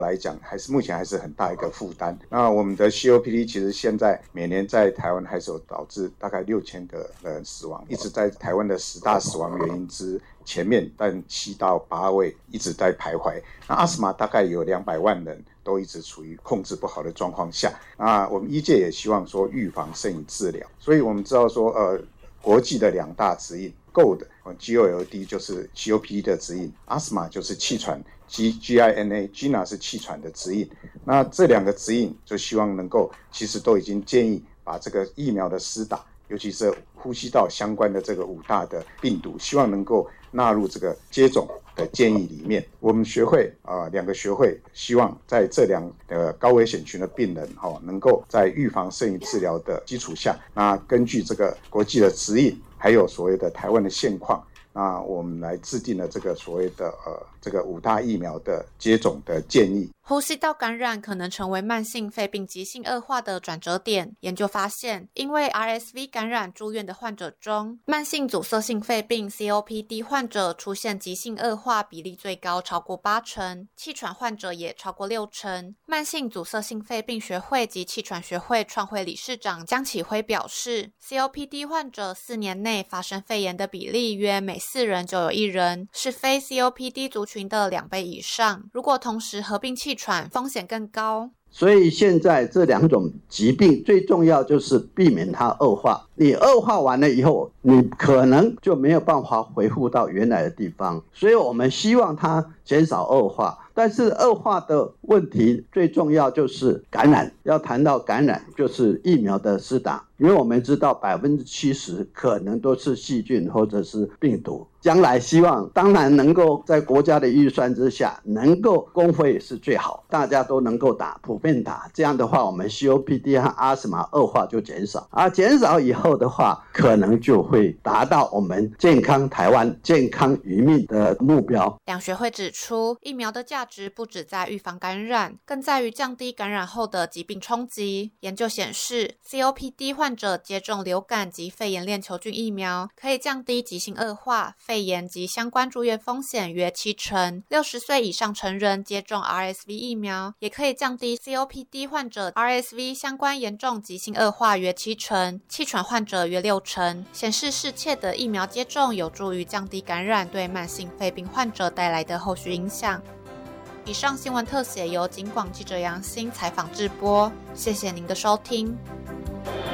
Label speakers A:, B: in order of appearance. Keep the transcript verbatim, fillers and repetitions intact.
A: 来讲，还是目前还是很大一个负担。那我们的 C O P D 其实现在每年在台湾还是有导致大概六千个人死亡，一直在台湾的十大死亡原因之前面，但七到八位一直在徘徊。那阿斯玛大概有两百万人都一直处于控制不好的状况下。那我们医界也希望说预防胜于治疗，所以我们知道说呃，国际的两大指引 G O L D G O L D 就是 C O P D 的指引，阿斯玛就是气喘 G I N A G I N A 是气喘的指引。那这两个指引就希望能够其实都已经建议把这个疫苗的施打，尤其是呼吸道相关的这个五大的病毒，希望能够纳入这个接种的建议里面。我们学会啊、呃，两个学会希望在这两个高危险群的病人哈、哦，能够在预防胜于治疗的基础下，那根据这个国际的指引，还有所谓的台湾的现况，那我们来制定了这个所谓的呃这个五大疫苗的接种的建议。
B: 呼吸道感染可能成为慢性肺病急性恶化的转折点。研究发现，因为 R S V 感染住院的患者中，慢性阻塞性肺病 C O P D 患者出现急性恶化比例最高，超过八成，气喘患者也超过六成。慢性阻塞性肺病学会及气喘学会创会理事长江启辉表示， C O P D 患者四年内发生肺炎的比例约每四人就有一人，是非 C O P D 族群的两倍以上。如果同时合并气喘，风险更高。
C: 所以现在这两种疾病最重要就是避免它恶化，你恶化完了以后，你可能就没有办法恢复到原来的地方，所以我们希望它减少恶化。但是恶化的问题最重要就是感染，要谈到感染就是疫苗的施打，因为我们知道 百分之七十 可能都是细菌或者是病毒。将来希望当然能够在国家的预算之下能够公费是最好，大家都能够打，普遍打，这样的话我们 C O P D 和阿斯玛恶化就减少，而减少以后的话可能就会达到我们健康台湾健康余命的目标。
B: 两学会指出，疫苗的价值不只在预防感染，更在于降低感染后的疾病冲击。研究显示， C O P D 患者接种流感及肺炎链球菌疫苗可以降低急性恶化、肺炎及相关住院风险约七成。六十岁以上成人接种 R S V 疫苗也可以降低 C O P D 患者 R S V 相关严重急性恶化约七成，气喘患者约六成，显示适切的疫苗接种有助于降低感染对慢性肺病患者带来的后续影响。以上新闻特写由警广记者杨欣采访制播，谢谢您的收听。